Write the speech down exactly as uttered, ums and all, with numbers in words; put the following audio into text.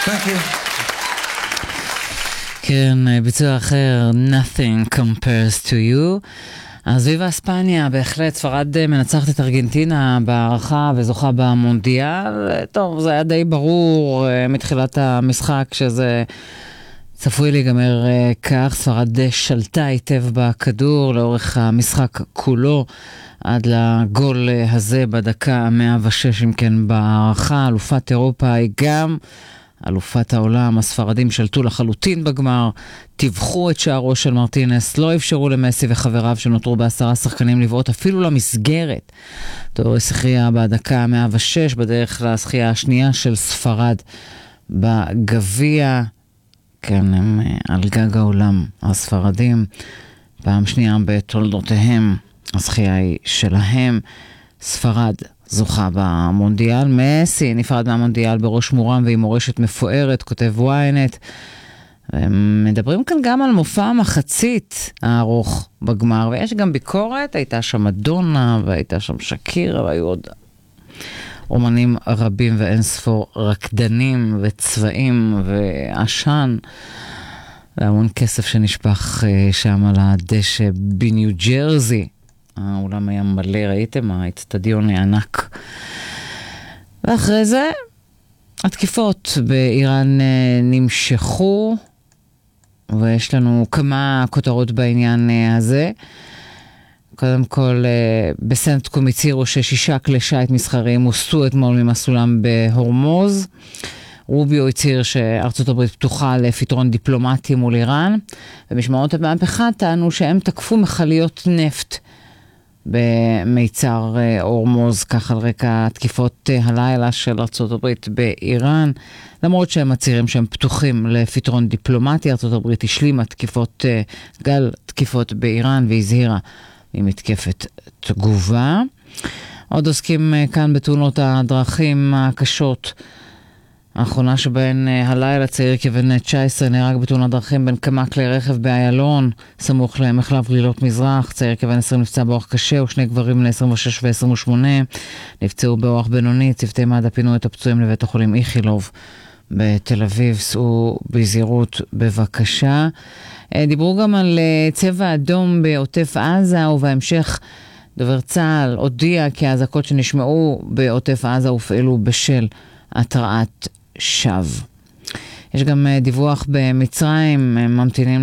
Thank you. כן, ביצוע אחר, Nothing Compares to You. אז ויבה אספניה, בהחלט, ספרד מנצחת את ארגנטינה בהערכה וזוכה במונדיאל. טוב, זה היה די ברור מתחילת המשחק שזה צפוי להיגמר כך. ספרד שלטה היטב בכדור לאורך המשחק כולו, עד לגול הזה בדקה מאה ושש, אם כן בהערכה. אלופת אירופה היא גם אלופת העולם. הספרדים שלטו לחלוטין בגמר, טבחו את שערו של מרטינס, לא אפשרו למסי וחבריו שנותרו בעשרה שחקנים לבעוט אפילו למסגרת. טוריס הכריע בדקה מאה ושש בדרך לשחייה השנייה של ספרד בגביע. כן, הם על גג העולם, הספרדים, פעם שנייה בתולדותיהם. השחייה היא שלהם. ספרד זוכה במונדיאל. מסי נפרד מהמונדיאל בראש מורם ועם מורשת מפוארת, כותב וויינט. מדברים כאן גם על מופע המחצית הארוך בגמר, ויש גם ביקורת. הייתה שם מדונה והייתה שם שקירה, והיו עוד אומנים רבים ואין ספור רקדנים וצבעים ועשן והמון כסף שנשפך שם על הדשא בניו ג'רזי. האולם היה מלא, ראיתם? האצטדיון הענק. ואחרי זה התקיפות באיראן נמשכו, ויש לנו כמה כותרות בעניין הזה. קודם כל, בסנטקום הצהירו ששישה כלי שיט מסחריים הוסטו אתמול ממסלולם בהורמוז. רוביו הצהיר שארצות הברית פתוחה לפתרון דיפלומטי מול איראן, ומשמרות המהפכה טענו שהם תקפו מכליות נפט במיצר הורמוז, כך על רקע תקיפות הלילה של ארצות הברית באיראן. למרות שהם מצהירים שהם פתוחים לפתרון דיפלומטי, ארצות הברית השלימה תקיפות, גל תקיפות באיראן, והזהירה ממתקפת תגובה. עוד עוסקים כאן בתאונות הדרכים הקשות. האחרונה שבהן הלילה צעיר כבן תשע עשרה נהרג בתאונת דרכים בין כמה כלי רכב באיילון, סמוך למחלף גלילות מזרח. צעיר כבן עשרים נפצע באורח קשה, ושני גברים בני עשרים ושש ו-עשרים ושמונה נפצעו באורח בינוני. צוותי מד"א פינו את הפצועים לבית החולים איכילוב בתל אביב. סעו בזהירות בבקשה. דיברו גם על צבע אדום בעוטף עזה, ובהמשך דובר צה"ל הודיע כי האזעקות שנשמעו בעוטף עזה הופעלו בשל התרעת שווא. יש גם דיווח במצרים, ממתינים